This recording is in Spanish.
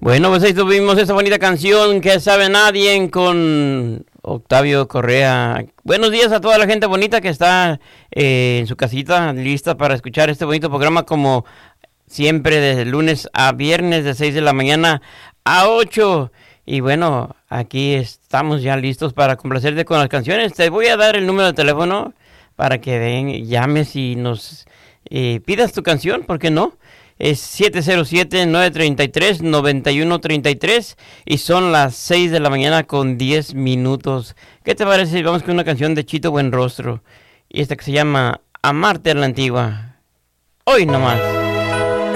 Bueno, pues ahí tuvimos esa bonita canción que sabe nadie con Octavio Correa. Buenos días a toda la gente bonita que está en su casita lista para escuchar este bonito programa como siempre desde lunes a viernes de 6 de la mañana a 8. Y bueno, aquí estamos ya listos para complacerte con las canciones. Te voy a dar el número de teléfono para que llames y nos pidas tu canción, ¿por qué no? Es 707-933-9133 y son las 6 de la mañana con 10 minutos. ¿Qué te parece si vamos con una canción de Chito Buenrostro? Y esta que se llama Amarte a la Antigua. Hoy nomás.